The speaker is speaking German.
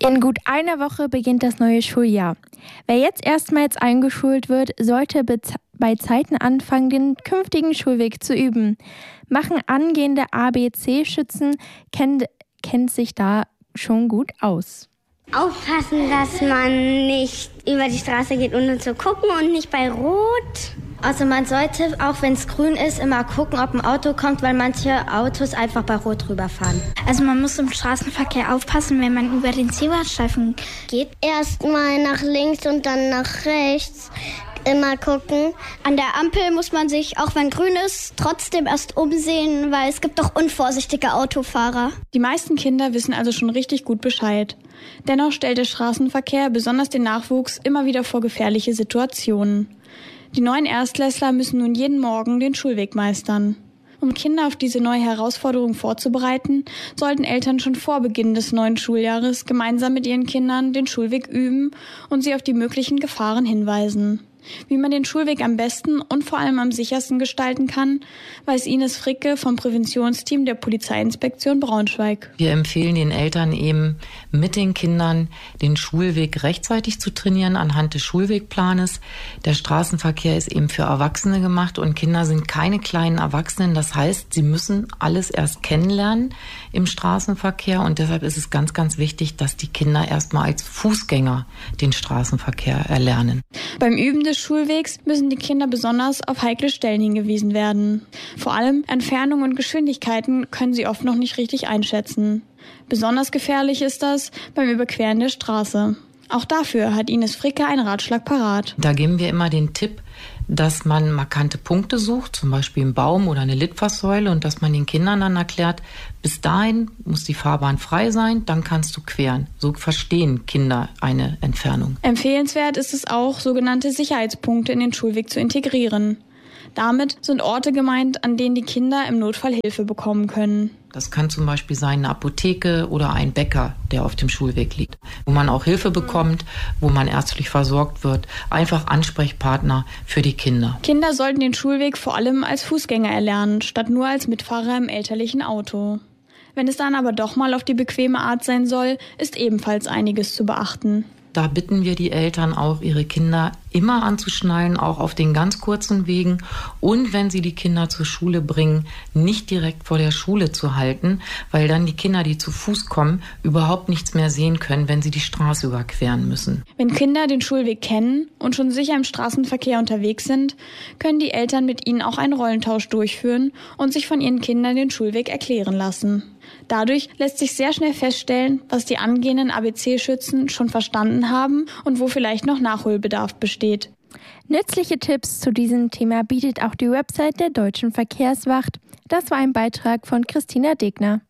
In gut einer Woche beginnt das neue Schuljahr. Wer jetzt erstmals eingeschult wird, sollte bei Zeiten anfangen, den künftigen Schulweg zu üben. Machen angehende ABC-Schützen, kennt sich da schon gut aus. Aufpassen, dass man nicht über die Straße geht, ohne zu gucken und nicht bei Rot. Also man sollte, auch wenn es grün ist, immer gucken, ob ein Auto kommt, weil manche Autos einfach bei Rot rüberfahren. Also man muss im Straßenverkehr aufpassen, wenn man über den Zebrastreifen geht. Erstmal nach links und dann nach rechts. Immer gucken. An der Ampel muss man sich, auch wenn grün ist, trotzdem erst umsehen, weil es gibt doch unvorsichtige Autofahrer. Die meisten Kinder wissen also schon richtig gut Bescheid. Dennoch stellt der Straßenverkehr besonders den Nachwuchs immer wieder vor gefährliche Situationen. Die neuen Erstklässler müssen nun jeden Morgen den Schulweg meistern. Um Kinder auf diese neue Herausforderung vorzubereiten, sollten Eltern schon vor Beginn des neuen Schuljahres gemeinsam mit ihren Kindern den Schulweg üben und sie auf die möglichen Gefahren hinweisen. Wie man den Schulweg am besten und vor allem am sichersten gestalten kann, weiß Ines Fricke vom Präventionsteam der Polizeiinspektion Braunschweig. Wir empfehlen den Eltern eben mit den Kindern den Schulweg rechtzeitig zu trainieren anhand des Schulwegplanes. Der Straßenverkehr ist eben für Erwachsene gemacht und Kinder sind keine kleinen Erwachsenen. Das heißt, sie müssen alles erst kennenlernen im Straßenverkehr und deshalb ist es ganz, ganz wichtig, dass die Kinder erstmal als Fußgänger den Straßenverkehr erlernen. Beim Üben des Schulwegs müssen die Kinder besonders auf heikle Stellen hingewiesen werden. Vor allem Entfernungen und Geschwindigkeiten können sie oft noch nicht richtig einschätzen. Besonders gefährlich ist das beim Überqueren der Straße. Auch dafür hat Ines Fricke einen Ratschlag parat. Da geben wir immer den Tipp, dass man markante Punkte sucht, zum Beispiel einen Baum oder eine Litfaßsäule und dass man den Kindern dann erklärt, bis dahin muss die Fahrbahn frei sein, dann kannst du queren. So verstehen Kinder eine Entfernung. Empfehlenswert ist es auch, sogenannte Sicherheitspunkte in den Schulweg zu integrieren. Damit sind Orte gemeint, an denen die Kinder im Notfall Hilfe bekommen können. Das kann zum Beispiel sein eine Apotheke oder ein Bäcker, der auf dem Schulweg liegt, wo man auch Hilfe bekommt, wo man ärztlich versorgt wird. Einfach Ansprechpartner für die Kinder. Kinder sollten den Schulweg vor allem als Fußgänger erlernen, statt nur als Mitfahrer im elterlichen Auto. Wenn es dann aber doch mal auf die bequeme Art sein soll, ist ebenfalls einiges zu beachten. Da bitten wir die Eltern auch, ihre Kinder immer anzuschnallen, auch auf den ganz kurzen Wegen. Und wenn sie die Kinder zur Schule bringen, nicht direkt vor der Schule zu halten, weil dann die Kinder, die zu Fuß kommen, überhaupt nichts mehr sehen können, wenn sie die Straße überqueren müssen. Wenn Kinder den Schulweg kennen und schon sicher im Straßenverkehr unterwegs sind, können die Eltern mit ihnen auch einen Rollentausch durchführen und sich von ihren Kindern den Schulweg erklären lassen. Dadurch lässt sich sehr schnell feststellen, was die angehenden ABC-Schützen schon verstanden haben und wo vielleicht noch Nachholbedarf besteht. Nützliche Tipps zu diesem Thema bietet auch die Website der Deutschen Verkehrswacht. Das war ein Beitrag von Christina Degner.